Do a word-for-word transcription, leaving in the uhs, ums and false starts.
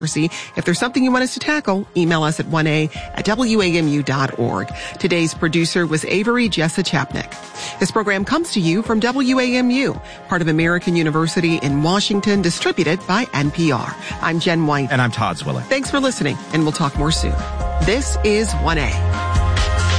If there's something you want us to tackle, email us at one a at w a m u dot org. Today's producer was Avery Jessa Chapnick. This program comes to you from W A M U, part of American University in Washington, distributed by N P R. I'm Jen White. And I'm Todd Zwilling. Thanks for listening, and we'll talk more soon. This is one A.